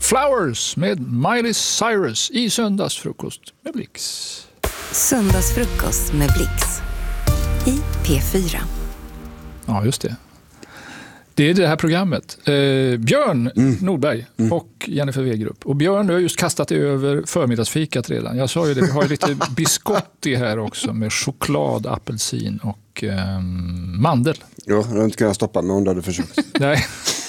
Flowers med Miley Cyrus i Söndagsfrukost med Blix. Söndagsfrukost med Blix i P4. Ja, just det. Det är det här programmet. Björn Nordberg och Jennifer Wegerup. Och Björn, du har just kastat dig över förmiddagsfikat redan. Jag sa ju det, vi har ju lite biscotti här också med choklad, apelsin och mandel. Ja, jag hade inte kunnat stoppa mig om du hade försökt. Nej,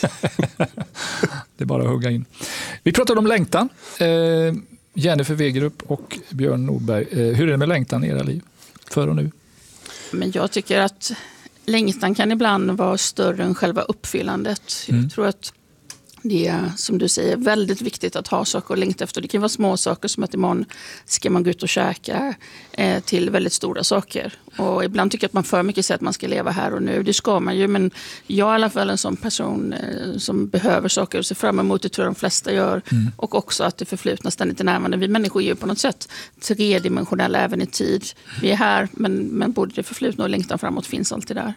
det är bara att hugga in. Vi pratade om längtan. Jennifer Wegerup och Björn Nordberg. Hur är det med längtan i era liv? För och nu? Men jag tycker att längtan kan ibland vara större än själva uppfyllandet. Jag tror att det är, som du säger, väldigt viktigt att ha saker att längta efter. Det kan vara små saker som att imorgon ska man gå ut och käka till väldigt stora saker. Och ibland tycker jag att man för mycket säger att man ska leva här och nu. Det ska man ju, men jag är i alla fall en sån person som behöver saker och ser fram emot det, tror jag de flesta gör. Och också att det förflutna ständigt är närvarande. Vi människor är ju på något sätt tredimensionella även i tid. Vi är här, men både det förflutna och längtan framåt finns alltid där.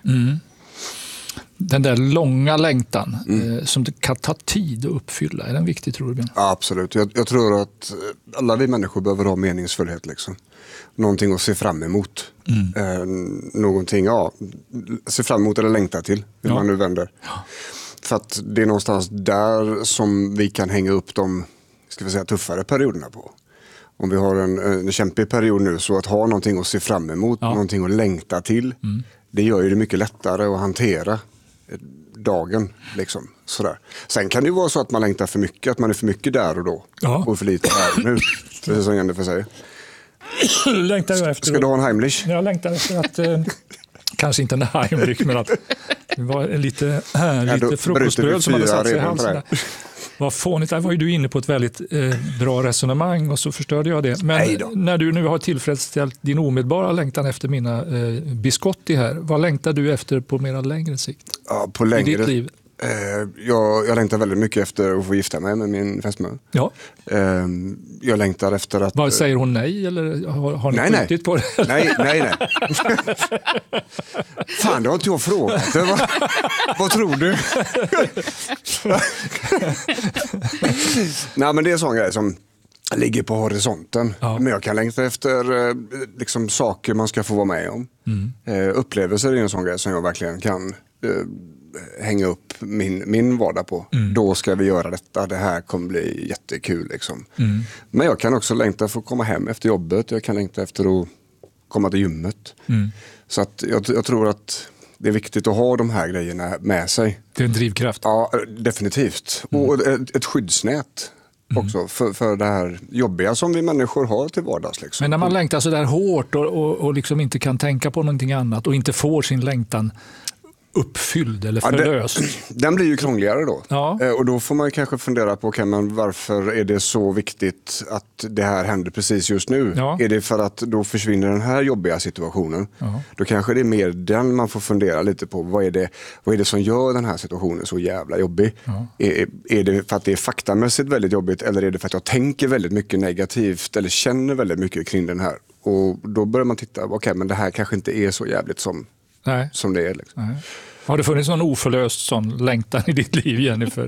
Den där långa längtan som det kan ta tid att uppfylla, är den viktig, tror du, Björn? Ja, absolut. Jag tror att alla vi människor behöver ha meningsfullhet. Liksom. Någonting att se fram emot. Någonting, se fram emot eller längta till, hur man nu vänder. Ja. För att det är någonstans där som vi kan hänga upp de, ska vi säga, tuffare perioderna på. Om vi har en kämpig period nu, så att ha någonting att se fram emot, någonting att längta till, det gör ju det mycket lättare att hantera dagen. Liksom, sådär. Sen kan det ju vara så att man längtar för mycket, att man är för mycket där och då. Och för lite här och nu. Precis som Jennifer säger. Längtar jag efter. Ska du ha en Heimlich? Jag längtar efter att, kanske inte en Heimlich, men att det var lite frukostbröd som hade satt sig i halsen. Vad fånigt, där var ju du inne på ett väldigt bra resonemang och så förstörde jag det. Men när du nu har tillfredsställt din omedelbara längtan efter mina biscotti här, vad längtar du efter på mera längre sikt? Ja, på längre, i ditt liv? Jag längtar väldigt mycket efter att få gifta mig med min fästmö. Ja. Jag längtar efter att... Vad säger hon nej, eller har ni skjutit på det? Nej. Fan, det har inte jag frågat. Vad tror du? Nej, men det är en sån grej som ligger på horisonten. Ja. Men jag kan längta efter liksom, saker man ska få vara med om. Upplevelser är en sån grej som jag verkligen kan... hänga upp min vardag på. Då ska vi göra detta. Det här kommer bli jättekul. Liksom. Men jag kan också längta för att komma hem efter jobbet. Jag kan längta efter att komma till gymmet. Så att jag tror att det är viktigt att ha de här grejerna med sig. Det är en drivkraft. Ja, definitivt. Och ett skyddsnät också för det här jobbiga som vi människor har till vardags. Liksom. Men när man längtar så där hårt och liksom inte kan tänka på någonting annat och inte får sin längtan uppfylld eller förlöst. Den blir ju krångligare då. Ja. Och då får man kanske fundera på men varför är det så viktigt att det här händer precis just nu? Ja. Är det för att då försvinner den här jobbiga situationen? Ja. Då kanske det är mer den man får fundera lite på. Vad är det som gör den här situationen så jävla jobbig? Ja. Är det för att det är faktamässigt väldigt jobbigt, eller är det för att jag tänker väldigt mycket negativt eller känner väldigt mycket kring den här? Och då börjar man titta, men det här kanske inte är så jävligt som det är. Liksom. Nej. Har det funnits någon oförlöst sån längtan i ditt liv, Jennifer?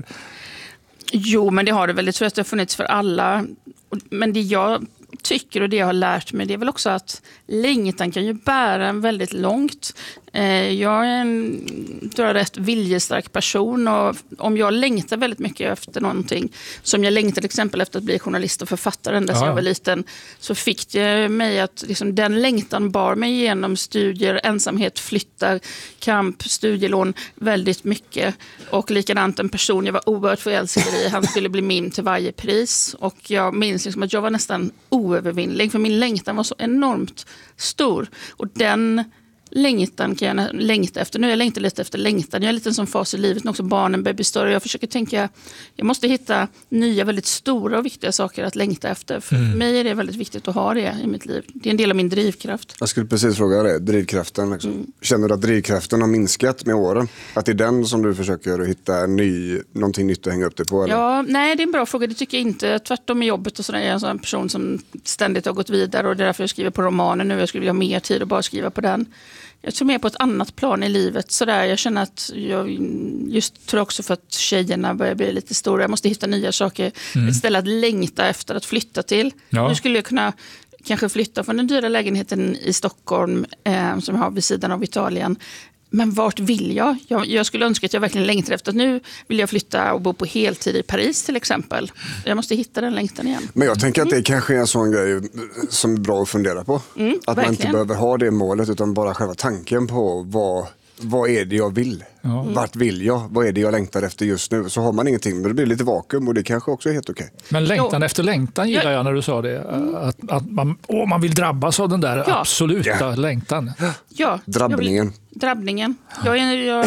Jo, men det har det väl. Jag tror att det har funnits för alla. Men det jag tycker och det jag har lärt mig, det är väl också att längtan kan ju bära en väldigt långt. Jag är en rätt viljestark person, och om jag längtar väldigt mycket efter någonting, som jag längtar till exempel efter att bli journalist och författare ända sedan jag var liten, så fick det mig att liksom, den längtan bar mig igenom studier, ensamhet, flyttar, kamp, studielån väldigt mycket. Och likadant en person jag var oerhört förälskad i, han skulle bli min till varje pris, och jag minns liksom att jag var nästan oövervinnlig, för min längtan var så enormt stor, och den längtan kan jag längta efter. Nu är jag längtar lite efter längtan. Jag är lite en sån fas i livet när också barnen börjar bli större. Jag försöker tänka, jag måste hitta nya väldigt stora och viktiga saker att längta efter. För mig är det väldigt viktigt att ha det i mitt liv. Det är en del av min drivkraft. Jag skulle precis fråga dig, drivkraften. Liksom. Känner du att drivkraften har minskat med åren? Att det är den som du försöker hitta någonting nytt att hänga upp dig på? Eller? Ja, nej, det är en bra fråga. Det tycker jag inte. Tvärtom i jobbet och sådär. Jag är en sån person som ständigt har gått vidare, och det är därför jag skriver på romanen nu. Jag skulle vilja ha mer tid att bara skriva på den. Jag tror mer på ett annat plan i livet. Sådär. Jag känner att tror också för att tjejerna börjar bli lite stora. Jag måste hitta nya saker. Ett ställe att längta efter att flytta till. Nu skulle jag kunna kanske flytta från den dyra lägenheten i Stockholm som jag har vid sidan av Italien. Men vart vill jag? Jag skulle önska att jag verkligen längtar efter att nu vill jag flytta och bo på heltid i Paris till exempel. Jag måste hitta den längtan igen. Men jag tänker att det kanske är en sån grej som är bra att fundera på. Att verkligen. man inte behöver ha det målet utan bara själva tanken på vad är det jag vill? Vart vill jag? Vad är det jag längtar efter just nu? Så har man ingenting, men det blir lite vakuum och det kanske också är helt okej. Men längtan efter längtan gillar jag när du sa det. Att man vill drabbas av den där absoluta längtan. Ja, Drabbningen. Jag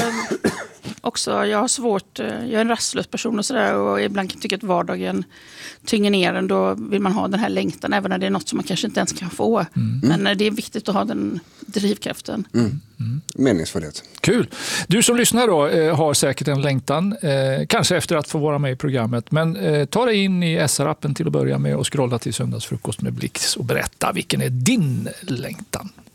har svårt, jag är en rastlös person och sådär och ibland kan jag tycka att vardagen tynger ner en. Då vill man ha den här längtan även när det är något som man kanske inte ens kan få. Men det är viktigt att ha den drivkraften. Meningsfullhet. Kul. Du som lyssnar då har säkert en längtan, kanske efter att få vara med i programmet. Men ta dig in i SR-appen till att börja med och scrolla till Söndagsfrukost med Blix och berätta vilken är din längtan.